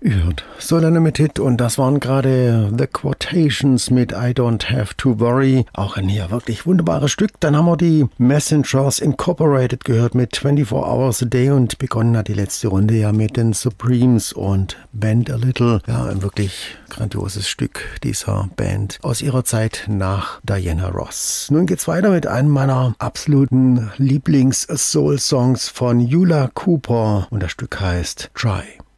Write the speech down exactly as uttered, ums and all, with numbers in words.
Ihr hört Solange mit Hit und das waren gerade The Quotations mit I Don't Have to Worry. Auch ein hier wirklich wunderbares Stück. Dann haben wir die Messengers Incorporated gehört mit twenty-four hours a Day und begonnen hat die letzte Runde ja mit den Supremes und Bend a Little. Ja, ein wirklich grandioses Stück dieser Band aus ihrer Zeit nach Diana Ross. Nun geht's weiter mit einem meiner absoluten Lieblings-Soul-Songs von Eula Cooper und das Stück heißt Try.